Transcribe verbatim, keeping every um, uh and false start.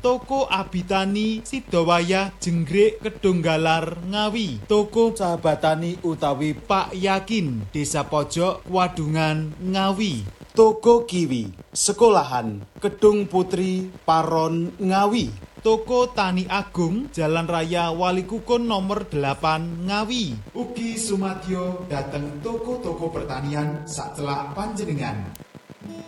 Toko Abitani Sidowayah Jenggrik Kedunggalar Ngawi, Toko Sahabatani utawi Pak Yakin Desa Pojok Wadungan Ngawi, Toko Kiwi Sekolahan Kedung Putri Paron Ngawi, Toko Tani Agung Jalan Raya Walikukun nomor delapan Ngawi. Ugi sumadyo dateng toko-toko pertanian sacelak panjenengan.